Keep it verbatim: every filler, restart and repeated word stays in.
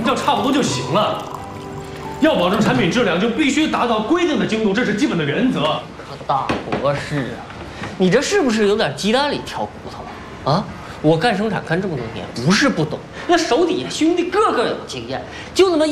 么叫差不多就行了？要保证产品质量，就必须达到规定的精度，这是基本的原则。 可大博士啊，你这是不是有点鸡蛋里挑骨头了啊？我干生产干这么多年，不是不懂，那手底下兄弟个个有经验，就那么